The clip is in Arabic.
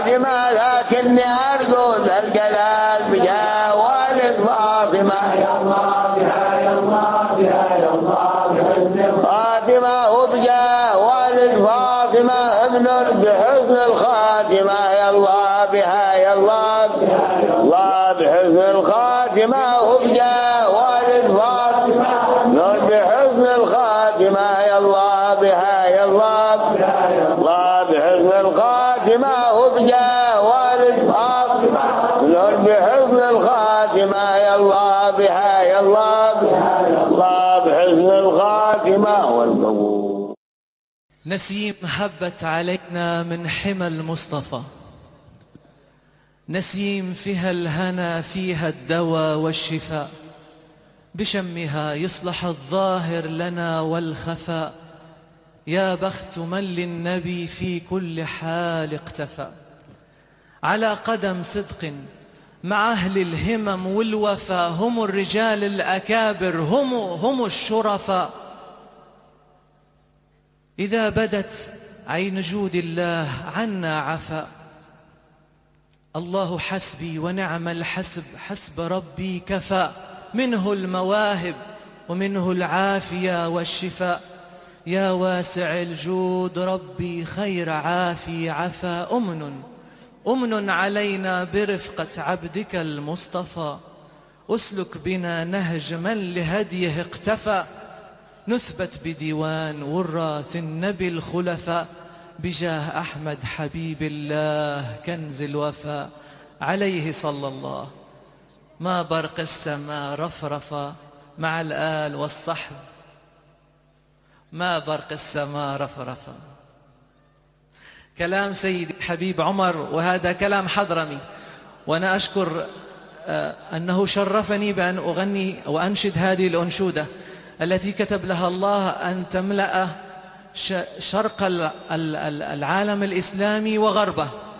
الخاتمة، لكني أرجو ذا الجلال بجاه والد فاطمة. يا الله بها يا الله بها يا الله فاطمة وبجاه والد فاطمة ابن بحسن الخاتمة. يا الله بها يا الله الله بحسن الخاتمة وبجاه والد فاطمة ابن بحسن الخاتمة. يا الله بها يا الله الله بحسن الخاتمة وبجاه والد فاطمة ابن بحسن الخاتمة. يا الله بها يا الله الله بحسن الخاتمة والقبول. نسيم هبت علينا من حمى المصطفى، نسيم فيها الهنا فيها الدواء والشفاء، بشمها يصلح الظاهر لنا والخفاء. يا بخت من للنبي في كل حال اقتفى، على قدم صدق مع أهل الهمم والوفا، هم الرجال الأكابر هم الشرفاء. إذا بدت عين جود الله عنا عفا، الله حسبي ونعم الحسب، حسب ربي كفى، منه المواهب ومنه العافية والشفاء. يا واسع الجود ربي خير عافي عفا، أمن علينا برفقة عبدك المصطفى، أسلك بنا نهج من لهديه اقتفى، نثبت بديوان وراث النبي الخلفاء، بجاه أحمد حبيب الله كنز الوفا، عليه صلى الله. ما برق السماء رفرفا مع الآل والصحب، ما برق السماء رفرفا. كلام سيدي الحبيب عمر، وهذا كلام حضرمي، وأنا أشكر أنه شرفني بأن أغني وأنشد هذه الأنشودة التي كتب لها الله أن تملأ شرق العالم الإسلامي وغربه.